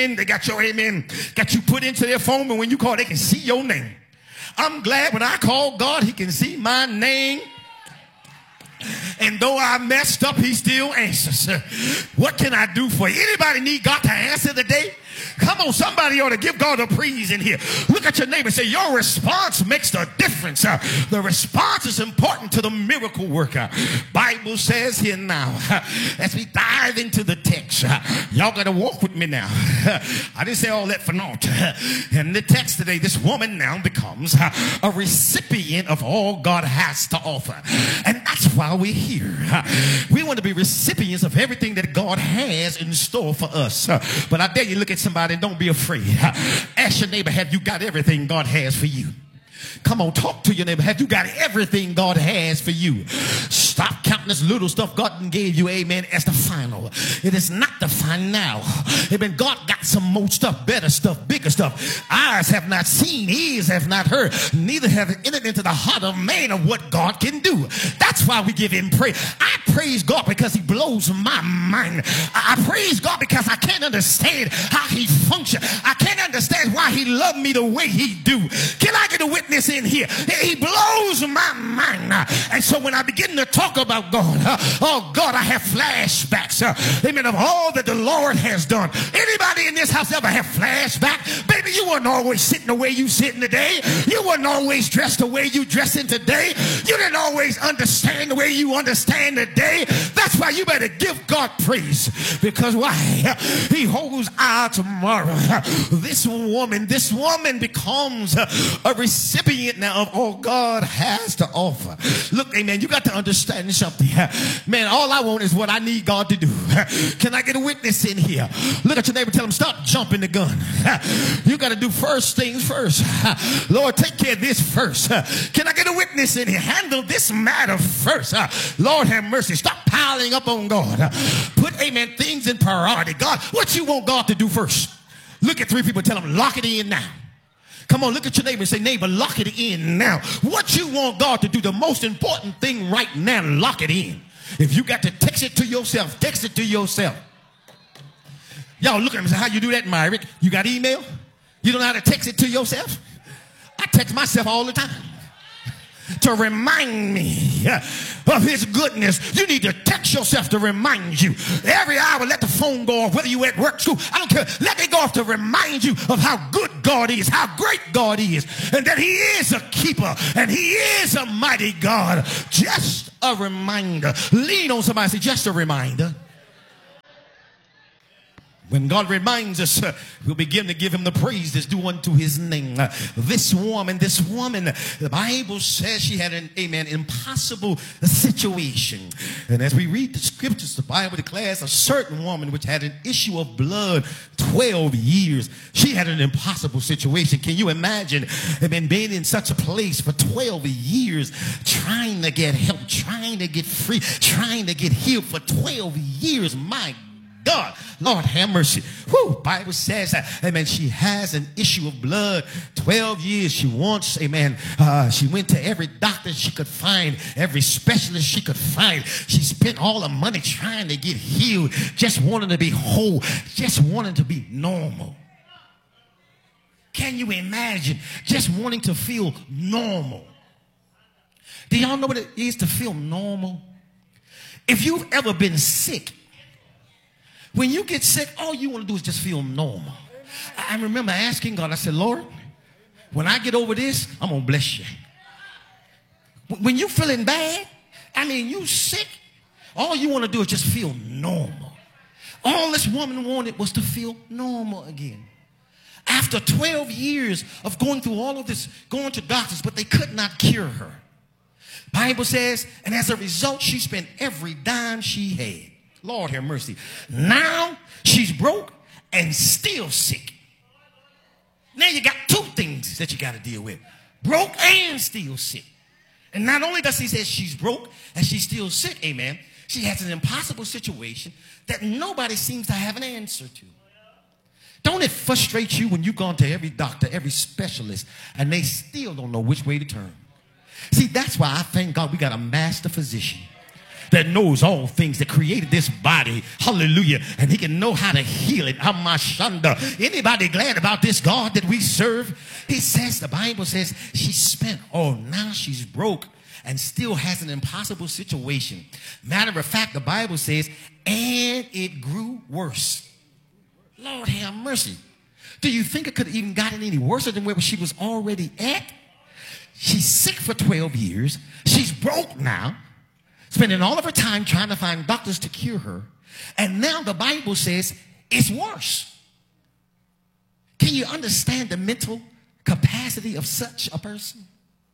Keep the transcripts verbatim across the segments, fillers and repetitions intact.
They got your amen, got you put into their phone, and when you call, they can see your name. I'm glad when I call God, he can see my name. And though I messed up, he still answers. What can I do for you? Anybody need God to answer today? Come on, somebody ought to give God a praise in here. Look at your neighbor and say, your response makes the difference. Uh, the response is important to the miracle worker. Bible says here now, uh, as we dive into the text, uh, y'all got to walk with me now. Uh, I didn't say all that for naught. Uh, in the text today, this woman now becomes uh, a recipient of all God has to offer. And that's why we're here. Uh, we want to be recipients of everything that God has in store for us. Uh, but I dare you look at somebody and don't be afraid. Ask your neighbor, have you got everything God has for you? Come on, talk to your neighbor. Have you got everything God has for you? Stop counting this little stuff God gave you, amen, as the final. It is not the final. Amen. God got some more stuff, better stuff, bigger stuff. Eyes have not seen, ears have not heard, neither have it entered into the heart of man of what God can do. That's why we give him praise. I praise God because he blows my mind. I praise God because I can't understand how he functions. I can't understand why he loved me the way he do. Can I get a witness in here? He blows my mind. And so when I begin to talk about God, uh, oh God, I have flashbacks. Uh, amen. Of all that the Lord has done. Anybody in this house ever have flashback? Baby, you weren't always sitting the way you sitting today. You weren't always dressed the way you dressing today. You didn't always understand the way you understand today. That's why you better give God praise. Because why? He holds our tomorrow. This woman, this woman becomes a recipient now of all God has to offer. Look, amen, you got to understand something. Man, all I want is what I need God to do. Can I get a witness in here? Look at your neighbor, tell him, stop jumping the gun. You got to do first things first. Lord, take care of this first. Can I get a witness in here? Handle this matter first. Lord, have mercy. Stop piling up on God. Put, amen, things in priority. God, what you want God to do first? Look at three people, tell them, lock it in now. Come on, look at your neighbor and say, neighbor, lock it in now. What you want God to do, the most important thing right now, lock it in. If you got to text it to yourself, text it to yourself. Y'all look at me and say, how you do that, Myrick? You got email? You don't know how to text it to yourself? I text myself all the time to remind me of his goodness. You need to text yourself to remind you. Every hour, let the phone go off, whether you at work, school, I don't care. Let it go off to remind you of how good God is, how great God is, and that he is a keeper, and he is a mighty God. Just a reminder. Lean on somebody and say, just a reminder. When God reminds us, uh, we'll begin to give him the praise that's due unto his name. Uh, this woman, this woman, the Bible says she had an, amen, impossible situation. And as we read the scriptures, the Bible declares a certain woman which had an issue of blood twelve years. She had an impossible situation. Can you imagine, amen, being in such a place for twelve years, trying to get help, trying to get free, trying to get healed for twelve years? My God, Lord have mercy. Whew, Bible says that, amen, she has an issue of blood. twelve years she wants, amen, uh, she went to every doctor she could find, every specialist she could find. She spent all her money trying to get healed, just wanting to be whole, just wanting to be normal. Can you imagine just wanting to feel normal? Do y'all know what it is to feel normal? If you've ever been sick, when you get sick, all you want to do is just feel normal. I remember asking God, I said, Lord, when I get over this, I'm going to bless you. When you're feeling bad, I mean, you sick, all you want to do is just feel normal. All this woman wanted was to feel normal again. After twelve years of going through all of this, going to doctors, but they could not cure her. Bible says, and as a result, she spent every dime she had. Lord have mercy. Now she's broke and still sick. Now you got two things that you got to deal with. Broke and still sick. And not only does he say she's broke and she's still sick, amen, she has an impossible situation that nobody seems to have an answer to. Don't it frustrate you when you've gone to every doctor, every specialist, and they still don't know which way to turn? See, that's why I thank God we got a master physician that knows all things, that created this body. Hallelujah. And he can know how to heal it. Amashanda. Anybody glad about this God that we serve? He says, the Bible says she spent, oh, now she's broke and still has an impossible situation. Matter of fact, the Bible says, and it grew worse. Lord have mercy. Do you think it could have even gotten any worse than where she was already at? She's sick for twelve years. She's broke now, spending all of her time trying to find doctors to cure her. And now the Bible says it's worse. Can you understand the mental capacity of such a person?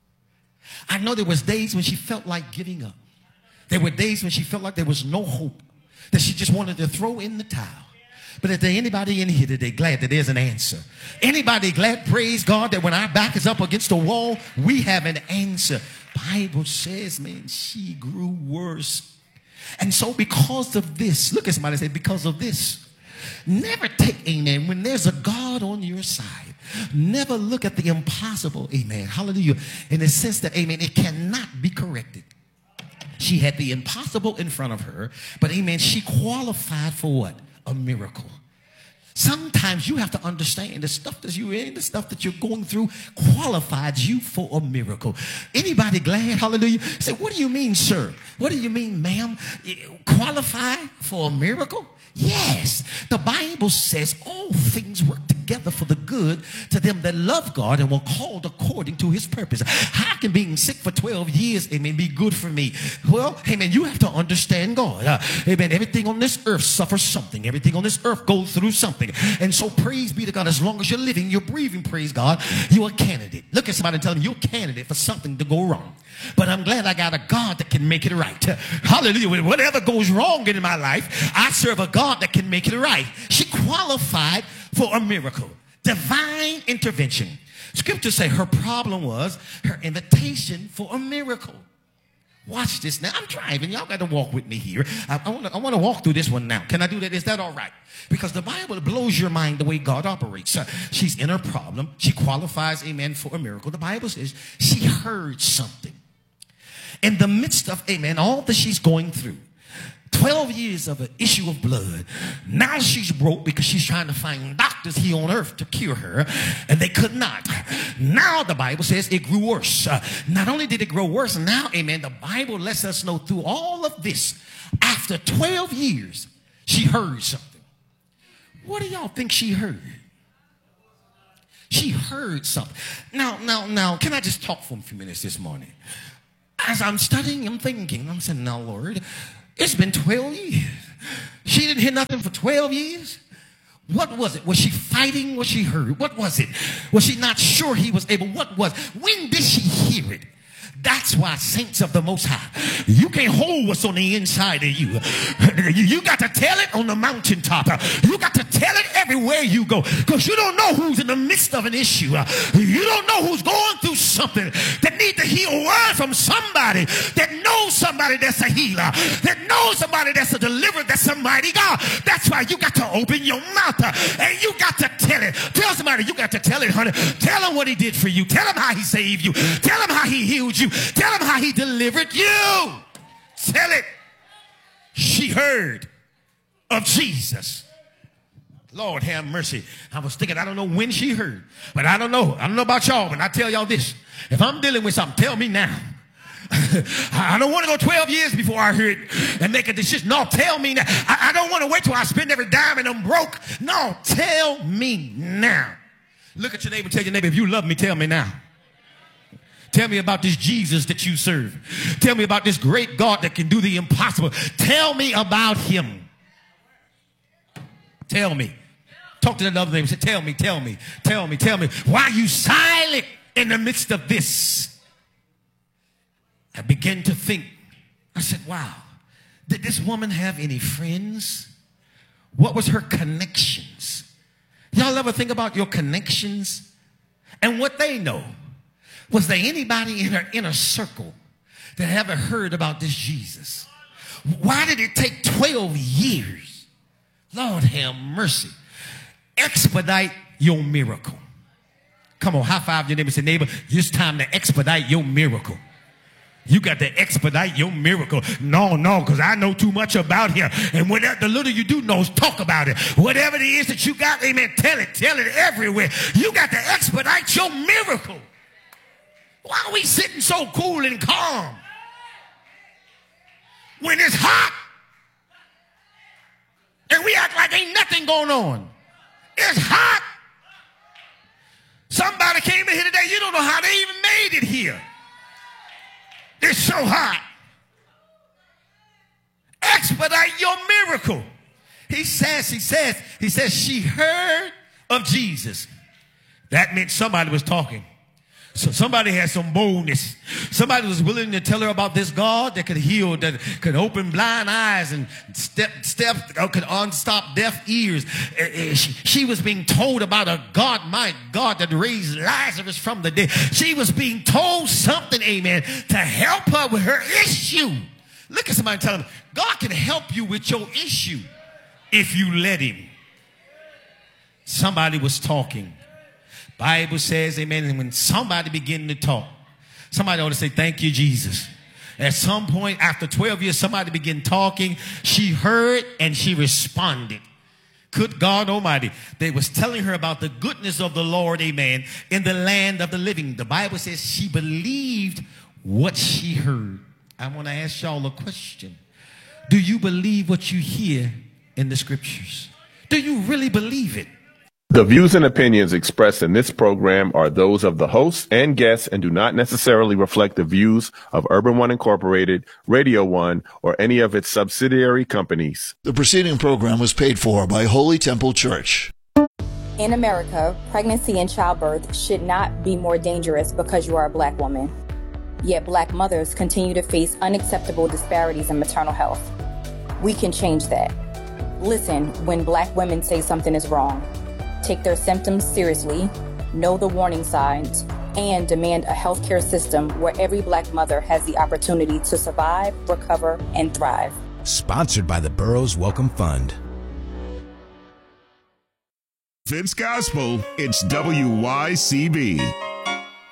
I know there was days when she felt like giving up. There were days when she felt like there was no hope, that she just wanted to throw in the towel. But is there anybody in here today glad that there's an answer? Anybody glad, praise God, that when our back is up against the wall, we have an answer? Bible says, man, she grew worse. And so because of this, look at somebody and say, because of this, never take, amen, when there's a God on your side, never look at the impossible, amen, hallelujah, in the sense that, amen, it cannot be corrected. She had the impossible in front of her, but, amen, she qualified for what? A miracle. Sometimes you have to understand the stuff that you're in, the stuff that you're going through qualifies you for a miracle. Anybody glad? Hallelujah. Say, what do you mean, sir? What do you mean, ma'am? Qualify for a miracle? Yes. The Bible says all things work together for the good to them that love God and were called according to his purpose. How can being sick for twelve years, amen, be good for me? Well, amen, you have to understand God. Uh, amen, everything on this earth suffers something. Everything on this earth goes through something. And so praise be to God, as long as you're living, you're breathing, praise God, you're a candidate. Look at somebody and tell them you're a candidate for something to go wrong. But I'm glad I got a God that can make it right. Hallelujah. Whatever goes wrong in my life, I serve a God that can make it right. She qualified for a miracle. Divine intervention. Scripture say her problem was her invitation for a miracle. Watch this now. I'm driving. Y'all got to walk with me here. I, I want to I want to walk through this one now. Can I do that? Is that all right? Because the Bible blows your mind the way God operates. Uh, she's in her problem. She qualifies, amen, for a miracle. The Bible says she heard something. In the midst of, amen, all that she's going through, twelve years of an issue of blood. Now she's broke because she's trying to find doctors here on earth to cure her, and they could not. Now the Bible says it grew worse. Uh, not only did it grow worse, now, amen, the Bible lets us know through all of this, after twelve years, she heard something. What do y'all think she heard? She heard something. Now, now, now, can I just talk for a few minutes this morning? As I'm studying, I'm thinking, I'm saying, now, Lord, it's been twelve years. She didn't hear nothing for twelve years. What was it? Was she fighting what she heard? What was it? Was she not sure he was able? What was? When did she hear it? That's why, saints of the Most High, you can't hold what's on the inside of you. You got to tell it on the mountaintop. You got to tell it everywhere you go, because you don't know who's in the midst of an issue. You don't know who's going through something that needs to hear a word from somebody that knows somebody that's a healer, that knows somebody that's a deliverer, that's a mighty God. That's why you got to open your mouth and you got to tell it. Tell somebody, you got to tell it, honey. Tell them what he did for you. Tell them how he saved you. Tell them how he healed you. Tell him how he delivered you. Tell it. She heard of Jesus. Lord have mercy. I was thinking, I don't know when she heard, but I don't know. I don't know about y'all, but I tell y'all this. If I'm dealing with something, tell me now. I don't want to go twelve years before I hear it and make a decision. No, tell me now. I, I don't want to wait till I spend every dime and I'm broke. No, tell me now. Look at your neighbor. Tell your neighbor, if you love me, tell me now. Tell me about this Jesus that you serve. Tell me about this great God that can do the impossible. Tell me about him. Tell me. Talk to the other neighbor and say, tell me, tell me, tell me, tell me. Why are you silent in the midst of this? I began to think. I said, wow, did this woman have any friends? What was her connections? Y'all ever think about your connections and what they know? Was there anybody in her inner circle that ever heard about this Jesus? Why did it take twelve years? Lord have mercy. Expedite your miracle. Come on, high five your neighbor and say, neighbor, it's time to expedite your miracle. You got to expedite your miracle. No, no, because I know too much about him. And whatever the little you do know is talk about it. Whatever it is that you got, amen, tell it. Tell it everywhere. You got to expedite your miracle. Why are we sitting so cool and calm when it's hot? And we act like ain't nothing going on. It's hot. Somebody came in here today, you don't know how they even made it here. It's so hot. Expedite your miracle. He says, he says, he says she heard of Jesus. That meant somebody was talking. So somebody had some boldness. Somebody was willing to tell her about this God that could heal, that could open blind eyes and step, step, or could unstop deaf ears. She, she was being told about a God, my God, that raised Lazarus from the dead. She was being told something, amen, to help her with her issue. Look at somebody and tell them, God can help you with your issue if you let him. Somebody was talking. Bible says, amen, and when somebody begin to talk, somebody ought to say, thank you, Jesus. At some point after twelve years, somebody began talking. She heard and she responded. Good God Almighty. They was telling her about the goodness of the Lord, amen, in the land of the living. The Bible says she believed what she heard. I want to ask y'all a question. Do you believe what you hear in the scriptures? Do you really believe it? The views and opinions expressed in this program are those of the hosts and guests and do not necessarily reflect the views of Urban One Incorporated, Radio One, or any of its subsidiary companies. The preceding program was paid for by Holy Temple Church. In America, pregnancy and childbirth should not be more dangerous because you are a black woman. Yet black mothers continue to face unacceptable disparities in maternal health. We can change that. Listen when black women say something is wrong. Take their symptoms seriously, know the warning signs, and demand a healthcare system where every black mother has the opportunity to survive, recover, and thrive. Sponsored by the Burroughs Welcome Fund. If it's gospel, it's W Y C B.